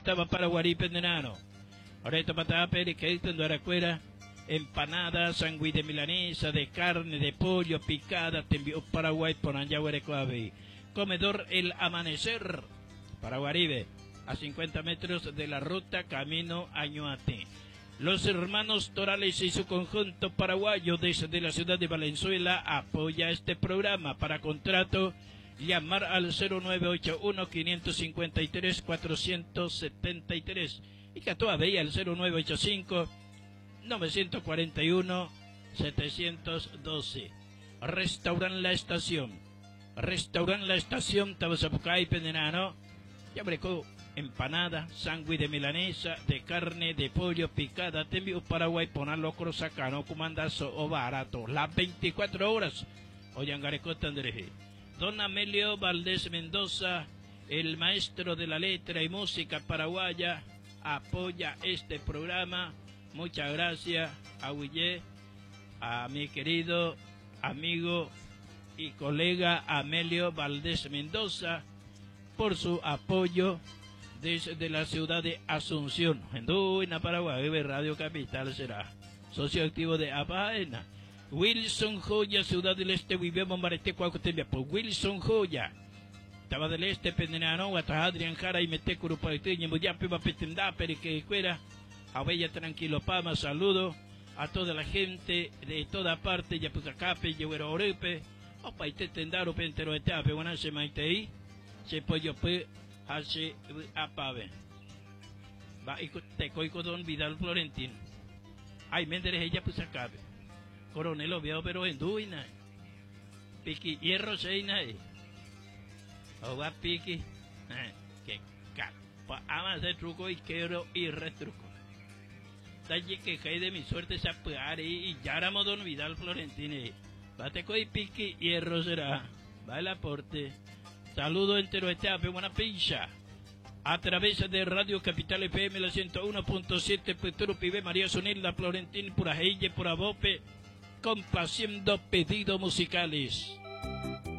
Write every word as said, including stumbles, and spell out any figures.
estaba para Guaripe de Nano. Ahorita patá, periqueito, en Daracuera, empanada, sangüí de milanesa, de carne, de pollo, picada, te envió Paraguay por Anyahuarecoabe. Comedor El Amanecer, para Guaribe, a cincuenta metros de la ruta camino a Ñuate. Los hermanos Torales y su conjunto paraguayo desde la ciudad de Valenzuela apoya este programa. Para contrato, llamar al cero nueve ocho uno, cinco cinco tres, cuatro siete tres y que todavía al cero nueve ocho cinco, nueve cuatro uno, siete uno dos. Restaurant La Estación. Restaurant La Estación, Tabasapucay, Pendenano. Ya brecó empanada, sándwich de milanesa, de carne, de pollo, picada, te envío Paraguay, poner locro sacano, comandazo o barato, las veinticuatro horas. Oyangarecota André. Don Amelio Valdés Mendoza, el maestro de la letra y música paraguaya, apoya este programa. Muchas gracias a Huillé, a mi querido amigo y colega Amelio Valdés Mendoza, por su apoyo desde la ciudad de Asunción, en Duina, Paraguay. Radio Capital será socio activo de Apaena. Wilson Joya, Ciudad del Este, vivió Bombarete, Cuacotemia, por Wilson Joya. Estaba del Este, Pendenano, hasta Adrián Jara y Metecuru, Paiteña, Muyape, Papetendá, Perique, Cuera, a Bella Tranquilo Pama, saludo a toda la gente de toda parte, Yapucacape, Yehuero Orepe, o Paite Tendaro, Pentero Etape, Guanase Maitei, se pollo pe, hace apabe. Va y te coico Don Vidal Florentín. Ay, Méndez, ella pues acabe. Coronel Oviedo, pero en Duina. Piqui, hierro, seina. O va piqui. Que capa. Ama hacer truco y quiero y retruco. Talle que cae de mi suerte se apeare y ya éramos Don Vidal Florentine. Bate coi piqui, hierro será. Va el aporte. Saludo entero este buena pincha. A través de Radio Capital F M, la ciento uno punto siete, Petro Pibe, María Sonilda, Florentín, Pura Heille, Pura Bope, complaciendo pedidos musicales.